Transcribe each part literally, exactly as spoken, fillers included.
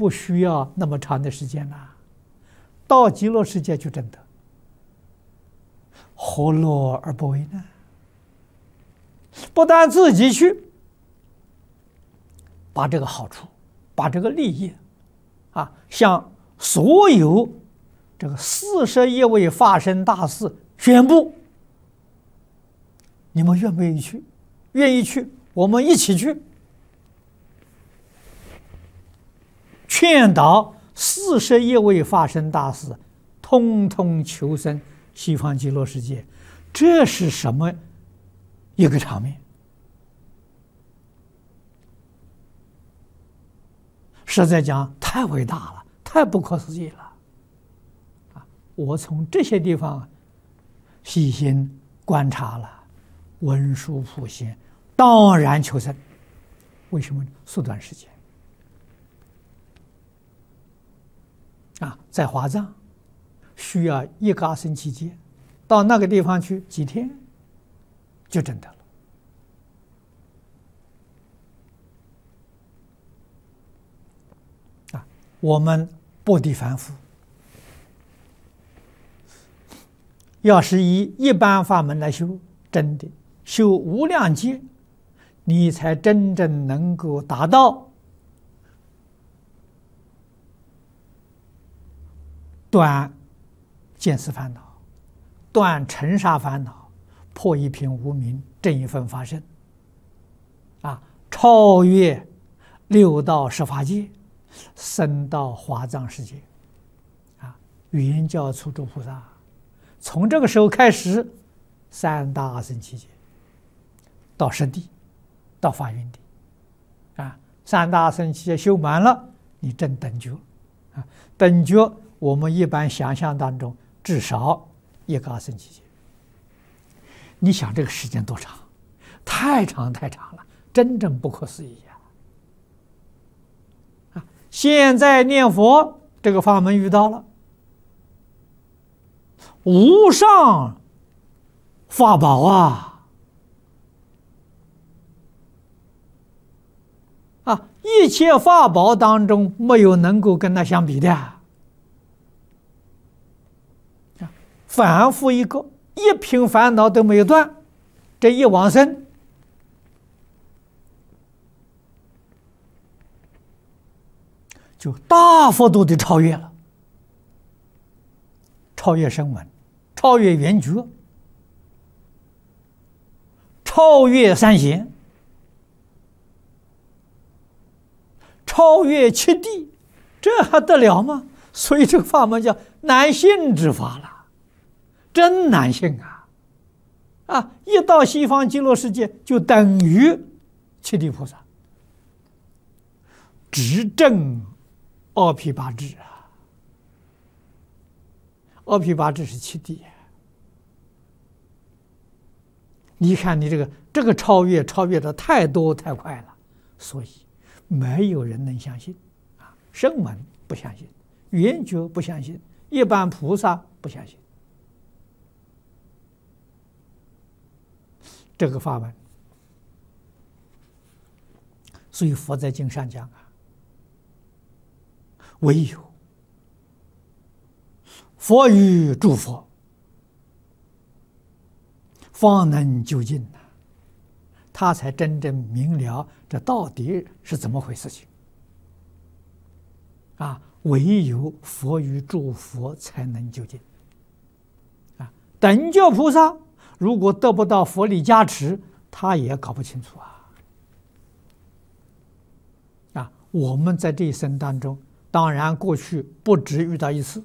不需要那么长的时间了，到极乐世界就证得，何乐而不为呢？不但自己去，把这个好处，把这个利益，啊，向所有这个四十一位法身大士宣布：你们愿不愿意去？愿意去，我们一起去。劝导四十一位法身大士，通通求生西方极乐世界，这是什么一个场面？实在讲，太伟大了，太不可思议了。啊，我从这些地方细心观察了，文殊普贤当然求生。为什么？缩短时间。啊，在华藏需要一个阿僧祇劫，到那个地方去几天就证得了。啊，我们薄地凡夫，要是以一般法门来修，真的修无量劫，你才真正能够达到断见思烦恼，断尘沙烦恼，破一品无明，正一分法身，啊，超越六道十法界，升到华藏世界，啊，圆教初住菩萨，从这个时候开始，三大阿僧祇劫，到实地，到法云地，啊，三大阿僧祇劫修满了，你证等觉，啊，等觉。我们一般想象当中，至少一个阿僧祇劫。你想这个时间多长？太长太长了，真正不可思议呀！啊，现在念佛这个法门遇到了无上法宝啊！啊，一切法宝当中没有能够跟它相比的。反复一个，一品烦恼都没有断，这一往生，就大幅度的超越了，超越声闻，超越缘觉，超越三贤，超越七地，这还得了吗？所以这个法门叫难信之法了。真难信啊！啊，一到西方极乐世界就等于七地菩萨，直证阿毗跋致啊！阿毗跋致是七地，你看你这个这个超越超越的太多太快了，所以没有人能相信啊！声闻不相信，缘觉不相信，一般菩萨不相信。这个法门，所以佛在经上讲啊，唯有佛与诸佛，方能究竟呐，他才真正明了这到底是怎么回事情啊！唯有佛与诸佛才能究竟啊！等觉菩萨如果得不到佛力加持，他也搞不清楚啊！啊，我们在这一生当中，当然过去不止遇到一次，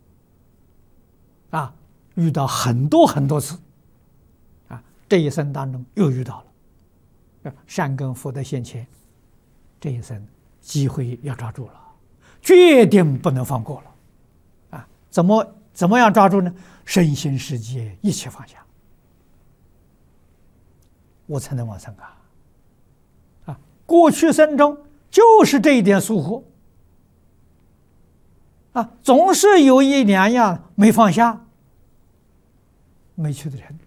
啊，遇到很多很多次，啊，这一生当中又遇到了，善根福德现前，这一生机会要抓住了，决定不能放过了，啊，怎么怎么样抓住呢？身心世界一切放下。我才能往生啊！啊，过去生中就是这一点疏忽啊，总是有一两样没放下，没去的人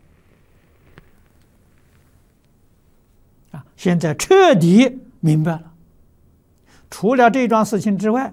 啊，现在彻底明白了。除了这桩事情之外，